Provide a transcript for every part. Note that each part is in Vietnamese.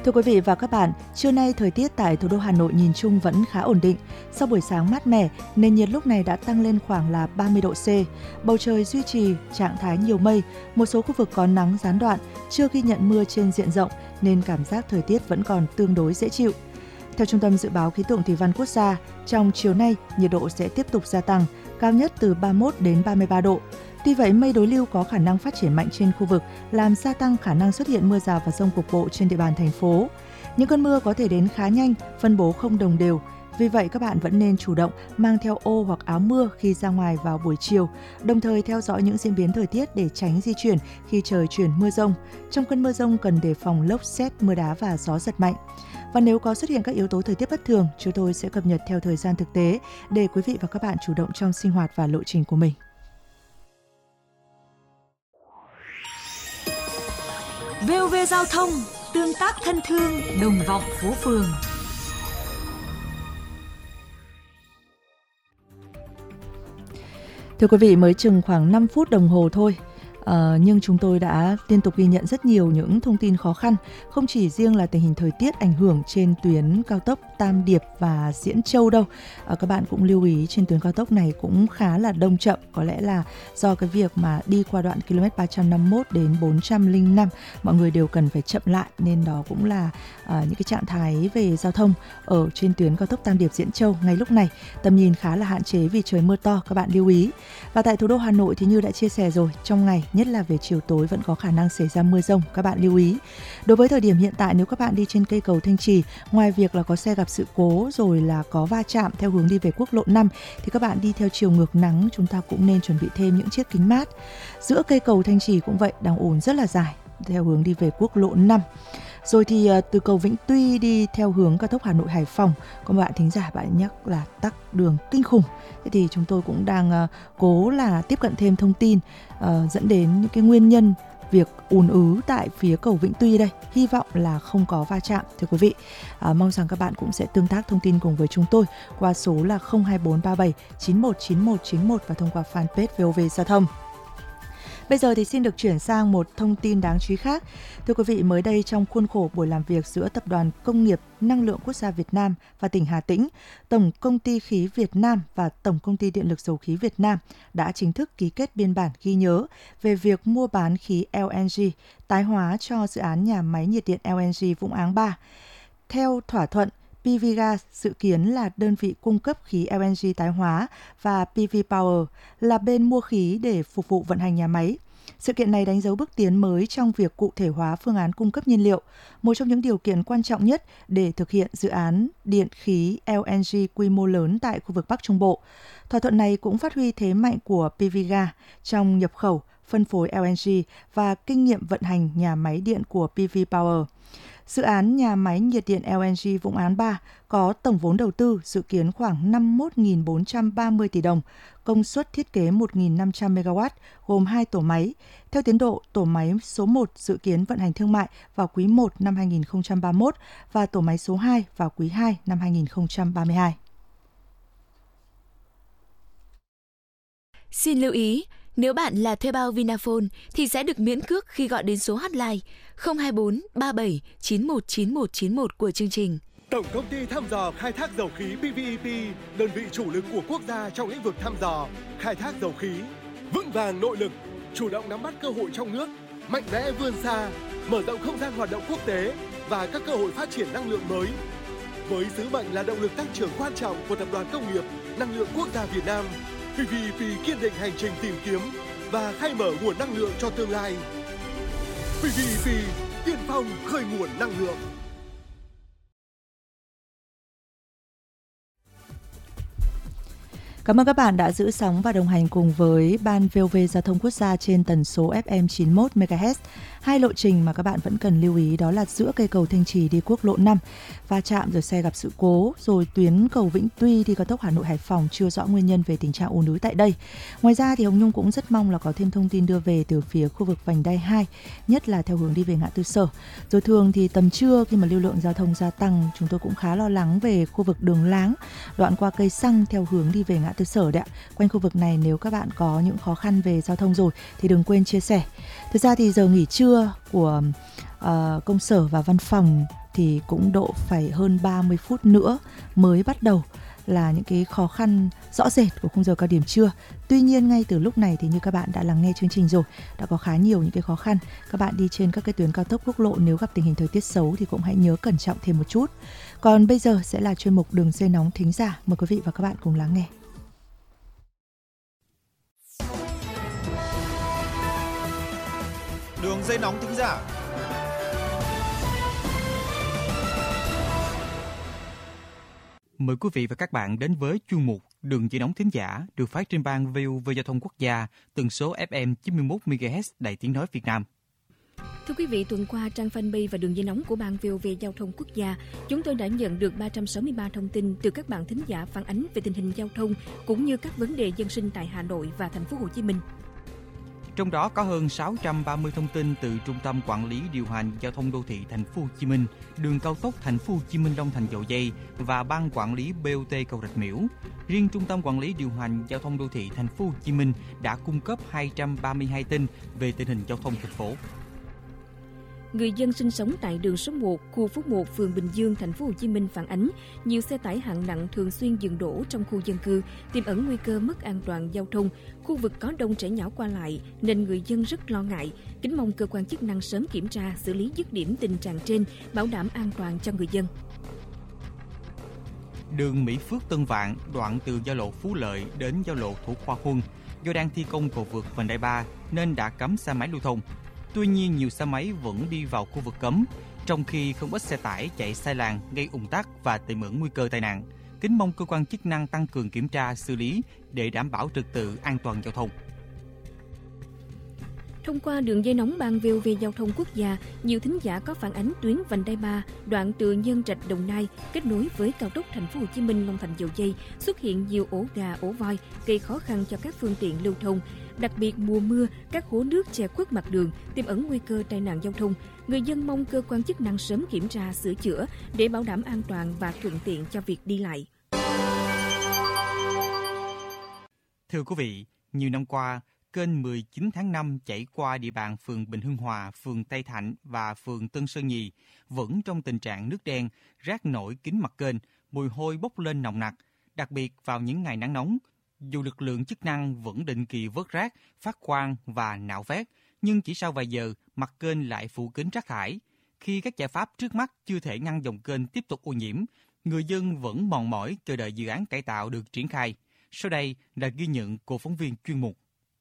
Thưa quý vị và các bạn, trưa nay thời tiết tại thủ đô Hà Nội nhìn chung vẫn khá ổn định. Sau buổi sáng mát mẻ, nền nhiệt lúc này đã tăng lên khoảng là 30 độ C. Bầu trời duy trì trạng thái nhiều mây, một số khu vực có nắng gián đoạn, chưa ghi nhận mưa trên diện rộng nên cảm giác thời tiết vẫn còn tương đối dễ chịu. Theo Trung tâm Dự báo Khí tượng Thủy văn Quốc gia, trong chiều nay nhiệt độ sẽ tiếp tục gia tăng, cao nhất từ 31 đến 33 độ. Tuy vậy, mây đối lưu có khả năng phát triển mạnh trên khu vực, làm gia tăng khả năng xuất hiện mưa rào và dông cục bộ trên địa bàn thành phố. Những cơn mưa có thể đến khá nhanh, phân bố không đồng đều. Vì vậy, các bạn vẫn nên chủ động mang theo ô hoặc áo mưa khi ra ngoài vào buổi chiều, đồng thời theo dõi những diễn biến thời tiết để tránh di chuyển khi trời chuyển mưa dông. Trong cơn mưa dông cần đề phòng lốc sét, mưa đá và gió giật mạnh. Và nếu có xuất hiện các yếu tố thời tiết bất thường, chúng tôi sẽ cập nhật theo thời gian thực tế để quý vị và các bạn chủ động trong sinh hoạt và lộ trình của mình. VOV Giao thông, tương tác thân thương, đồng vọng phố phường. Thưa quý vị, mới chừng khoảng 5 phút đồng hồ thôi, nhưng chúng tôi đã liên tục ghi nhận rất nhiều những thông tin khó khăn, không chỉ riêng là tình hình thời tiết ảnh hưởng trên tuyến cao tốc Tam Điệp và Diễn Châu đâu. Các bạn cũng lưu ý trên tuyến cao tốc này cũng khá là đông chậm, có lẽ là do cái việc mà đi qua đoạn km 351 đến 405 mọi người đều cần phải chậm lại, nên đó cũng là những cái trạng thái về giao thông ở trên tuyến cao tốc Tam Điệp Diễn Châu ngay lúc này. Tầm nhìn khá là hạn chế vì trời mưa to, các bạn lưu ý. Và tại thủ đô Hà Nội thì như đã chia sẻ rồi, trong ngày nhất là về chiều tối vẫn có khả năng xảy ra mưa dông, các bạn lưu ý. Đối với thời điểm hiện tại, nếu các bạn đi trên cây cầu Thanh Trì, ngoài việc là có xe gặp sự cố rồi là có va chạm theo hướng đi về quốc lộ 5 thì các bạn đi theo chiều ngược nắng, chúng ta cũng nên chuẩn bị thêm những chiếc kính mát. Giữa cây cầu Thanh Trì cũng vậy, đang ùn rất là dài theo hướng đi về quốc lộ 5. Rồi thì từ cầu Vĩnh Tuy đi theo hướng cao tốc Hà Nội Hải Phòng, có một bạn thính giả bạn nhắc là tắc đường kinh khủng. Thế thì chúng tôi cũng đang cố là tiếp cận thêm thông tin dẫn đến những cái nguyên nhân việc ùn ứ tại phía cầu Vĩnh Tuy đây. Hy vọng là không có va chạm, thưa quý vị. Mong rằng các bạn cũng sẽ tương tác thông tin cùng với chúng tôi qua số là 02437 919191 và thông qua fanpage VOV Giao thông. Bây giờ thì xin được chuyển sang một thông tin đáng chú ý khác. Thưa quý vị, mới đây trong khuôn khổ buổi làm việc giữa Tập đoàn Công nghiệp Năng lượng Quốc gia Việt Nam và tỉnh Hà Tĩnh, Tổng Công ty Khí Việt Nam và Tổng Công ty Điện lực Dầu khí Việt Nam đã chính thức ký kết biên bản ghi nhớ về việc mua bán khí LNG tái hóa cho dự án nhà máy nhiệt điện LNG Vũng Áng 3. Theo thỏa thuận, PVgas dự kiến là đơn vị cung cấp khí LNG tái hóa và PV Power là bên mua khí để phục vụ vận hành nhà máy. Sự kiện này đánh dấu bước tiến mới trong việc cụ thể hóa phương án cung cấp nhiên liệu, một trong những điều kiện quan trọng nhất để thực hiện dự án điện khí LNG quy mô lớn tại khu vực Bắc Trung Bộ. Thỏa thuận này cũng phát huy thế mạnh của PVgas trong nhập khẩu, phân phối LNG và kinh nghiệm vận hành nhà máy điện của PV Power. Dự án nhà máy nhiệt điện LNG Vũng Áng 3 có tổng vốn đầu tư dự kiến khoảng 51.430 tỷ đồng, công suất thiết kế 1.500 MW, gồm 2 tổ máy. Theo tiến độ, tổ máy số 1 dự kiến vận hành thương mại vào quý 1 năm 2031 và tổ máy số 2 vào quý 2 năm 2032. Xin lưu ý, nếu bạn là thuê bao Vinaphone thì sẽ được miễn cước khi gọi đến số hotline 024 37 91 91 91 của chương trình. Tổng công ty thăm dò khai thác dầu khí PVEP, đơn vị chủ lực của quốc gia trong lĩnh vực thăm dò, khai thác dầu khí, vững vàng nội lực, chủ động nắm bắt cơ hội trong nước, mạnh mẽ vươn xa, mở rộng không gian hoạt động quốc tế và các cơ hội phát triển năng lượng mới. Với sứ mệnh là động lực tăng trưởng quan trọng của Tập đoàn Công nghiệp Năng lượng Quốc gia Việt Nam, PVEP kiên định hành trình tìm kiếm và khai mở nguồn năng lượng cho tương lai. PVEP, tiên phong khơi nguồn năng lượng. Cảm ơn các bạn đã giữ sóng và đồng hành cùng với Ban VOV Giao thông Quốc gia trên tần số FM 91 MHz. Hai lộ trình mà các bạn vẫn cần lưu ý đó là giữa cây cầu Thanh Trì đi quốc lộ 5, va chạm rồi xe gặp sự cố, rồi tuyến cầu Vĩnh Tuy đi cao tốc Hà Nội Hải Phòng chưa rõ nguyên nhân về tình trạng ùn ứ tại đây. Ngoài ra thì Hồng Nhung cũng rất mong là có thêm thông tin đưa về từ phía khu vực vành đai 2, nhất là theo hướng đi về ngã tư Sở. Rồi thường thì tầm trưa khi mà lưu lượng giao thông gia tăng, chúng tôi cũng khá lo lắng về khu vực đường Láng, đoạn qua cây Xăng theo hướng đi về ngã tư Sở đấy ạ. Quanh khu vực này nếu các bạn có những khó khăn về giao thông rồi thì đừng quên chia sẻ. Thực ra thì giờ nghỉ trưa của công sở và văn phòng thì cũng độ phải hơn 30 phút nữa mới bắt đầu, là những cái khó khăn rõ rệt của khung giờ cao điểm trưa. Tuy nhiên ngay từ lúc này thì như các bạn đã lắng nghe chương trình rồi, đã có khá nhiều những cái khó khăn. Các bạn đi trên các cái tuyến cao tốc quốc lộ nếu gặp tình hình thời tiết xấu thì cũng hãy nhớ cẩn trọng thêm một chút. Còn bây giờ sẽ là chuyên mục Đường dây nóng thính giả. Mời quý vị và các bạn cùng lắng nghe. Đường dây nóng thính giả. Mời quý vị và các bạn đến với chuyên mục Đường dây nóng thính giả được phát trên ban VOV Giao thông Quốc gia, tần số FM 91 MHz Đài Tiếng nói Việt Nam. Thưa quý vị, tuần qua trang fanpage và đường dây nóng của ban VOV Giao thông Quốc gia, chúng tôi đã nhận được 363 thông tin từ các bạn thính giả phản ánh về tình hình giao thông cũng như các vấn đề dân sinh tại Hà Nội và thành phố Hồ Chí Minh. Trong đó có hơn 630 thông tin từ Trung tâm Quản lý điều hành Giao thông đô thị Thành phố Hồ Chí Minh, Đường cao tốc Thành phố Hồ Chí Minh Long Thành Dầu Giây và Ban Quản lý BOT Cầu Rạch Miễu. Riêng Trung tâm Quản lý điều hành Giao thông đô thị Thành phố Hồ Chí Minh đã cung cấp 232 tin về tình hình giao thông thành phố. Người dân sinh sống tại đường số 1, khu phố 1, phường Bình Dương, thành phố Hồ Chí Minh phản ánh nhiều xe tải hạng nặng thường xuyên dừng đỗ trong khu dân cư, tiềm ẩn nguy cơ mất an toàn giao thông. Khu vực có đông trẻ nhỏ qua lại nên người dân rất lo ngại. Kính mong cơ quan chức năng sớm kiểm tra, xử lý dứt điểm tình trạng trên, bảo đảm an toàn cho người dân. Đường Mỹ Phước Tân Vạn, đoạn từ giao lộ Phú Lợi đến giao lộ Thủ Khoa Huân, do đang thi công cầu vượt vành đai 3 nên đã cấm xe máy lưu thông. Tuy nhiên, nhiều xe máy vẫn đi vào khu vực cấm, trong khi không ít xe tải chạy sai làn gây ùn tắc và tiềm ẩn nguy cơ tai nạn. Kính mong cơ quan chức năng tăng cường kiểm tra, xử lý để đảm bảo trật tự an toàn giao thông. Thông qua đường dây nóng ban VOV Giao thông Quốc gia, nhiều thính giả có phản ánh tuyến vành đai 3 đoạn từ Nhân Trạch Đồng Nai kết nối với cao tốc Thành phố Hồ Chí Minh Long Thành Dầu Giây xuất hiện nhiều ổ gà, ổ voi gây khó khăn cho các phương tiện lưu thông. Đặc biệt mùa mưa, các hố nước che khuất mặt đường, tiềm ẩn nguy cơ tai nạn giao thông. Người dân mong cơ quan chức năng sớm kiểm tra, sửa chữa để bảo đảm an toàn và thuận tiện cho việc đi lại. Thưa quý vị, nhiều năm qua, kênh 19 tháng 5 chảy qua địa bàn phường Bình Hưng Hòa, phường Tây Thạnh và phường Tân Sơn Nhì vẫn trong tình trạng nước đen, rác nổi kín mặt kênh, mùi hôi bốc lên nồng nặc, đặc biệt vào những ngày nắng nóng. Dù lực lượng chức năng vẫn định kỳ vớt rác, phát quang và nạo vét, nhưng chỉ sau vài giờ, mặt kênh lại phủ kín rác thải. Khi các giải pháp trước mắt chưa thể ngăn dòng kênh tiếp tục ô nhiễm, người dân vẫn mòn mỏi chờ đợi dự án cải tạo được triển khai. Sau đây là ghi nhận của phóng viên chuyên mục.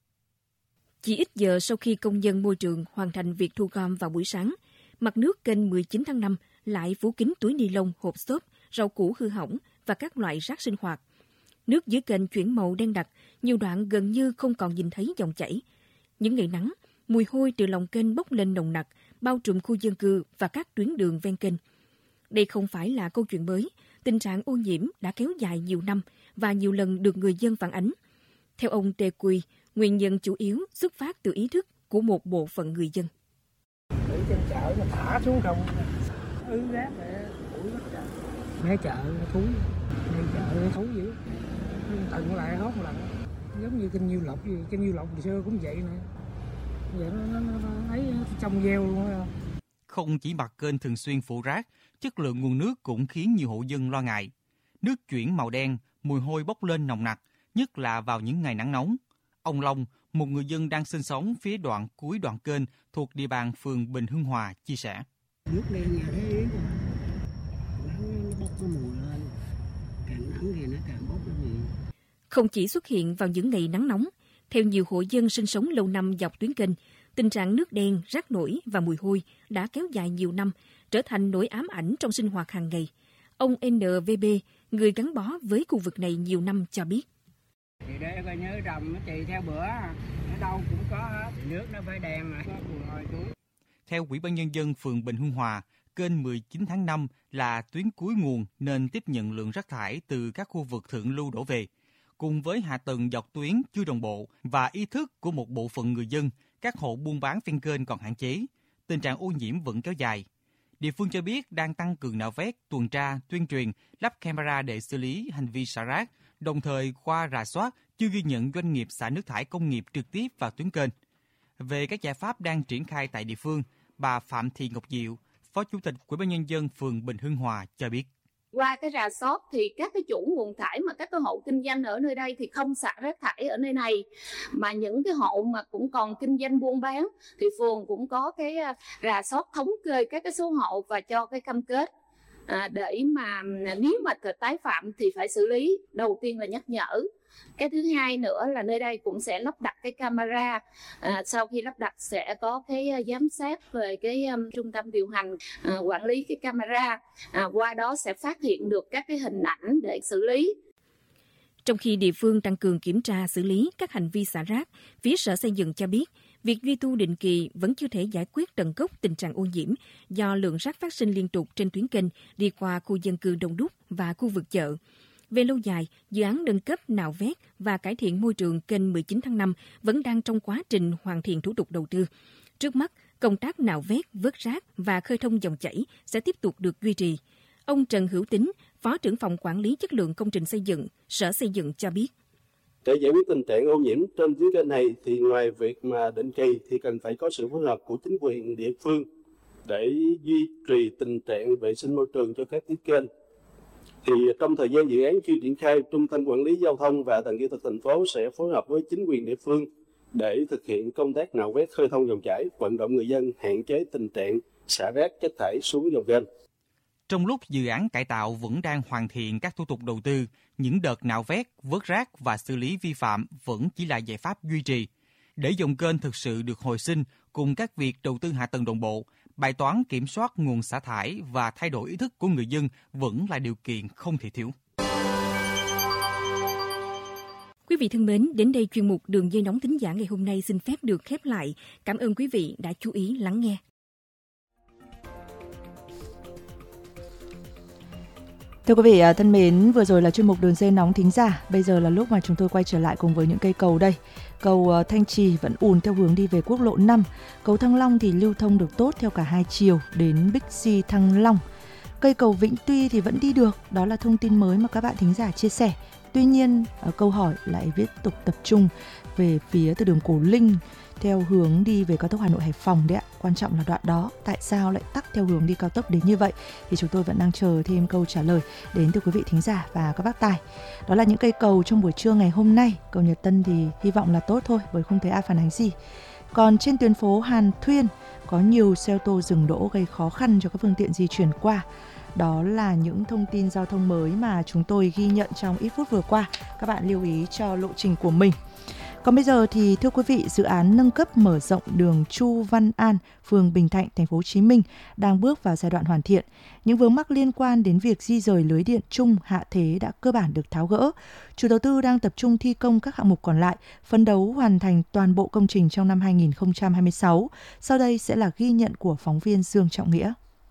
Chỉ ít giờ sau khi công nhân môi trường hoàn thành việc thu gom vào buổi sáng, mặt nước kênh 19 tháng 5 lại phủ kín túi ni lông, hộp xốp, rau củ hư hỏng và các loại rác sinh hoạt. Nước dưới kênh chuyển màu đen đặc, nhiều đoạn gần như không còn nhìn thấy dòng chảy. Những ngày nắng, mùi hôi từ lòng kênh bốc lên nồng nặc, bao trùm khu dân cư và các tuyến đường ven kênh. Đây không phải là câu chuyện mới, tình trạng ô nhiễm đã kéo dài nhiều năm và nhiều lần được người dân phản ánh. Theo ông Tê Quy, nguyên nhân chủ yếu xuất phát từ ý thức của một bộ phận người dân. Ở trên chợ nó thả xuống không, rác để ủi hết chợ. Mấy chợ nó thúi, mấy chợ nó thúi dữ. Tận lại hốt một lần, giống như kênh Nhiêu Lộc gì, kênh Nhiêu Lộc hồi xưa cũng vậy nè. Vậy nó ấy trong gieo luôn á. Không chỉ mặt kênh thường xuyên phủ rác, chất lượng nguồn nước cũng khiến nhiều hộ dân lo ngại. Nước chuyển màu đen, mùi hôi bốc lên nồng nặc, nhất là vào những ngày nắng nóng. Ông Long, một người dân đang sinh sống phía đoạn cuối đoạn kênh thuộc địa bàn phường Bình Hưng Hòa, chia sẻ. Nước đen nhà thấy ý rồi. Nắng nó bốc cái mùi lên, càng nắng thì nó càng bốc cái mùi. Không chỉ xuất hiện vào những ngày nắng nóng, theo nhiều hộ dân sinh sống lâu năm dọc tuyến kênh, tình trạng nước đen, rác nổi và mùi hôi đã kéo dài nhiều năm, trở thành nỗi ám ảnh trong sinh hoạt hàng ngày. Ông NVB, người gắn bó với khu vực này nhiều năm cho biết. Thì để coi nhớ trồng nó tùy theo bữa, ở đâu cũng có hết, nước nó phải đen mà, có mùi hôi túi. Theo Ủy ban Nhân dân phường Bình Hưng Hòa, kênh 19 tháng 5 là tuyến cuối nguồn nên tiếp nhận lượng rác thải từ các khu vực thượng lưu đổ về. Cùng với hạ tầng dọc tuyến chưa đồng bộ và ý thức của một bộ phận người dân, các hộ buôn bán ven kênh còn hạn chế, tình trạng ô nhiễm vẫn kéo dài. Địa phương cho biết đang tăng cường nạo vét, tuần tra, tuyên truyền, lắp camera để xử lý hành vi xả rác, đồng thời qua rà soát chưa ghi nhận doanh nghiệp xả nước thải công nghiệp trực tiếp vào tuyến kênh. Về các giải pháp đang triển khai tại địa phương, bà Phạm Thị Ngọc Diệu, Phó Chủ tịch Ủy ban Nhân dân phường Bình Hưng Hòa cho biết. Qua cái rà soát thì các cái chủ nguồn thải mà các cái hộ kinh doanh ở nơi đây thì không xả rác thải ở nơi này, mà những cái hộ mà cũng còn kinh doanh buôn bán thì phường cũng có cái rà soát thống kê các cái số hộ và cho cái cam kết để mà nếu mà tái phạm thì phải xử lý. Đầu tiên là nhắc nhở. Cái thứ hai nữa là nơi đây cũng sẽ lắp đặt cái camera. Sau khi lắp đặt sẽ có cái giám sát về cái trung tâm điều hành quản lý cái camera. Qua đó sẽ phát hiện được các cái hình ảnh để xử lý. Trong khi địa phương tăng cường kiểm tra xử lý các hành vi xả rác, phía Sở Xây dựng cho biết việc duy tu định kỳ vẫn chưa thể giải quyết tận gốc tình trạng ô nhiễm do lượng rác phát sinh liên tục trên tuyến kênh đi qua khu dân cư đông đúc và khu vực chợ. Về lâu dài, dự án nâng cấp nạo vét và cải thiện môi trường kênh 19 tháng 5 vẫn đang trong quá trình hoàn thiện thủ tục đầu tư. Trước mắt, công tác nạo vét, vớt rác và khơi thông dòng chảy sẽ tiếp tục được duy trì. Ông Trần Hữu Tín, Phó trưởng phòng quản lý chất lượng công trình xây dựng, Sở Xây dựng cho biết. Để giải quyết tình trạng ô nhiễm trên tuyến kênh này thì ngoài việc mà định kỳ thì cần phải có sự phối hợp của chính quyền địa phương để duy trì tình trạng vệ sinh môi trường cho các tuyến kênh. Thì trong thời gian dự án khi triển khai, Trung tâm Quản lý Giao thông và Tầng kỹ thuật thành phố sẽ phối hợp với chính quyền địa phương để thực hiện công tác nạo vét khơi thông dòng chảy, vận động người dân hạn chế tình trạng xả rác chất thải xuống dòng kênh. Trong lúc dự án cải tạo vẫn đang hoàn thiện các thủ tục đầu tư, những đợt nạo vét, vớt rác và xử lý vi phạm vẫn chỉ là giải pháp duy trì. Để dòng kênh thực sự được hồi sinh cùng các việc đầu tư hạ tầng đồng bộ, bài toán kiểm soát nguồn xả thải và thay đổi ý thức của người dân vẫn là điều kiện không thể thiếu. Quý vị thân mến, đến đây chuyên mục Đường dây nóng thính giả ngày hôm nay xin phép được khép lại. Cảm ơn quý vị đã chú ý lắng nghe. Thưa quý vị thân mến, vừa rồi là chuyên mục Đường dây nóng thính giả. Bây giờ là lúc mà chúng tôi quay trở lại cùng với những cây cầu đây. Cầu Thanh Trì vẫn ùn theo hướng đi về quốc lộ 5. Cầu Thăng Long thì lưu thông được tốt theo cả hai chiều đến Bixi Thăng Long. Cây cầu Vĩnh Tuy thì vẫn đi được. Đó là thông tin mới mà các bạn thính giả chia sẻ. Tuy nhiên, câu hỏi lại tiếp tục tập trung về phía từ đường Cổ Linh theo hướng đi về cao tốc Hà Nội Hải Phòng đấy ạ. Quan trọng là đoạn đó tại sao lại tắc theo hướng đi cao tốc đến như vậy, thì chúng tôi vẫn đang chờ thêm câu trả lời đến từ quý vị thính giả và các bác tài. Đó là những cây cầu trong buổi trưa ngày hôm nay. Cầu Nhật Tân thì hy vọng là tốt thôi, bởi không thấy ai phản ánh gì. Còn trên tuyến phố Hàn Thuyên có nhiều xe ô tô dừng đỗ gây khó khăn cho các phương tiện di chuyển qua. Đó là những thông tin giao thông mới mà chúng tôi ghi nhận trong ít phút vừa qua. Các bạn lưu ý cho lộ trình của mình. Còn bây giờ thì thưa quý vị, dự án nâng cấp mở rộng đường Chu Văn An, phường Bình Thạnh, thành phố Hồ Chí Minh đang bước vào giai đoạn hoàn thiện. Những vướng mắc liên quan đến việc di rời lưới điện trung hạ thế đã cơ bản được tháo gỡ. Chủ đầu tư đang tập trung thi công các hạng mục còn lại, phấn đấu hoàn thành toàn bộ công trình trong năm 2026. Sau đây sẽ là ghi nhận của phóng viên Dương Trọng Nghĩa.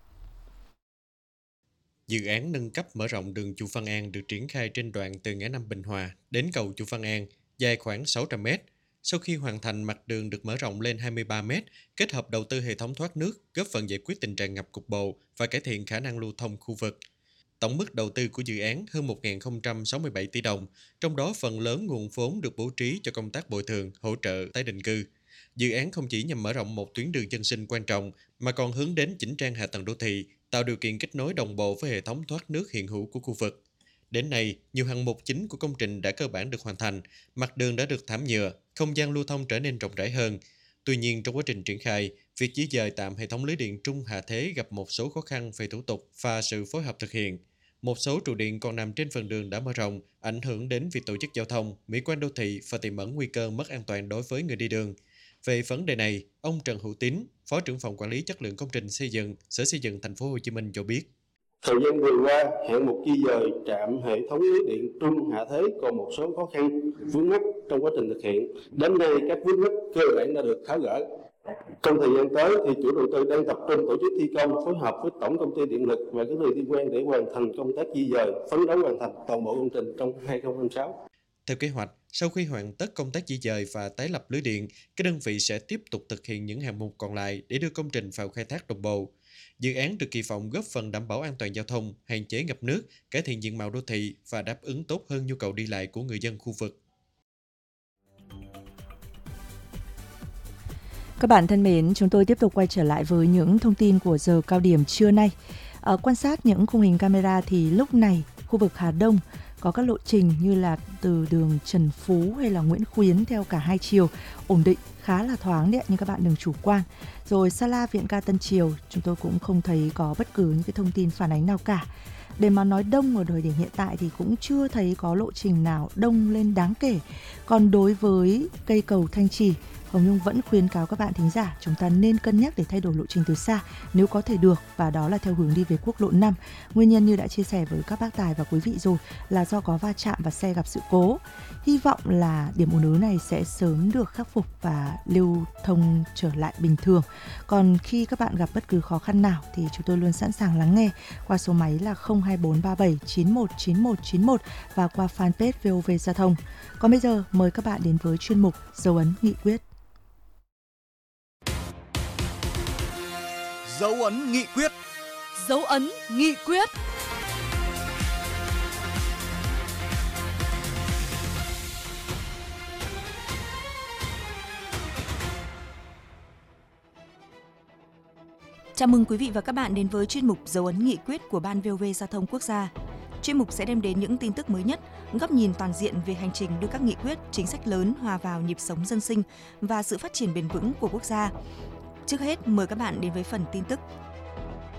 Dự án nâng cấp mở rộng đường Chu Văn An được triển khai trên đoạn từ ngã năm Bình Hòa đến cầu Chu Văn An, dài khoảng 600 m. Sau khi hoàn thành, mặt đường được mở rộng lên 23 m, kết hợp đầu tư hệ thống thoát nước, góp phần giải quyết tình trạng ngập cục bộ và cải thiện khả năng lưu thông khu vực. Tổng mức đầu tư của dự án hơn 1.067 tỷ đồng, trong đó phần lớn nguồn vốn được bố trí cho công tác bồi thường, hỗ trợ tái định cư. Dự án không chỉ nhằm mở rộng một tuyến đường dân sinh quan trọng, mà còn hướng đến chỉnh trang hạ tầng đô thị, tạo điều kiện kết nối đồng bộ với hệ thống thoát nước hiện hữu của khu vực. Đến nay, nhiều hạng mục chính của công trình đã cơ bản được hoàn thành, mặt đường đã được thảm nhựa, không gian lưu thông trở nên rộng rãi hơn. Tuy nhiên, trong quá trình triển khai, việc di dời tạm hệ thống lưới điện trung hạ thế gặp một số khó khăn về thủ tục và sự phối hợp thực hiện. Một số trụ điện còn nằm trên phần đường đã mở rộng, ảnh hưởng đến việc tổ chức giao thông, mỹ quan đô thị và tiềm ẩn nguy cơ mất an toàn đối với người đi đường. Về vấn đề này, ông Trần Hữu Tín, Phó trưởng phòng quản lý chất lượng công trình xây dựng, Sở Xây dựng Thành phố Hồ Chí Minh cho biết. Thời gian vừa qua, hạng mục di dời trạm hệ thống lưới điện trung hạ thế còn một số khó khăn, vướng mắc trong quá trình thực hiện. Đến nay, các vướng mắc cơ bản đã được tháo gỡ. Trong thời gian tới, thì chủ đầu tư đang tập trung tổ chức thi công, phối hợp với Tổng công ty Điện lực và các đơn vị liên quan để hoàn thành công tác di dời, phấn đấu hoàn thành toàn bộ công trình trong 2026. Theo kế hoạch, sau khi hoàn tất công tác di dời và tái lập lưới điện, các đơn vị sẽ tiếp tục thực hiện những hạng mục còn lại để đưa công trình vào khai thác đồng bộ. Dự án được kỳ vọng góp phần đảm bảo an toàn giao thông, hạn chế ngập nước, cải thiện diện mạo đô thị và đáp ứng tốt hơn nhu cầu đi lại của người dân khu vực. Các bạn thân mến, chúng tôi tiếp tục quay trở lại với những thông tin của giờ cao điểm trưa nay. Quan sát những khung hình camera thì lúc này khu vực Hà Đông có các lộ trình như là từ đường Trần Phú hay là Nguyễn Khuyến theo cả hai chiều ổn định, khá là thoáng đấy, nhưng các bạn đừng chủ quan. Rồi Sa La Viện Ca Tân Triều chúng tôi cũng không thấy có bất cứ những cái thông tin phản ánh nào cả. Để mà nói đông ở thời điểm hiện tại thì cũng chưa thấy có lộ trình nào đông lên đáng kể. Còn đối với cây cầu Thanh Trì, Hồng Nhung vẫn khuyến cáo các bạn thính giả chúng ta nên cân nhắc để thay đổi lộ trình từ xa nếu có thể được, và đó là theo hướng đi về quốc lộ 5. Nguyên nhân như đã chia sẻ với các bác Tài và quý vị rồi là do có va chạm và xe gặp sự cố. Hy vọng là điểm ùn ứ này sẽ sớm được khắc phục và lưu thông trở lại bình thường. Còn khi các bạn gặp bất cứ khó khăn nào thì chúng tôi luôn sẵn sàng lắng nghe qua số máy là 02437 919191 và qua fanpage VOV Giao thông. Còn bây giờ mời các bạn đến với chuyên mục Dấu ấn nghị quyết. Dấu ấn nghị quyết. Dấu ấn nghị quyết. Chào mừng quý vị và các bạn đến với chuyên mục Dấu ấn nghị quyết của Ban VOV Giao thông Quốc gia. Chuyên mục sẽ đem đến những tin tức mới nhất, góc nhìn toàn diện về hành trình đưa các nghị quyết, chính sách lớn hòa vào nhịp sống dân sinh và sự phát triển bền vững của quốc gia. Trước hết, mời các bạn đến với phần tin tức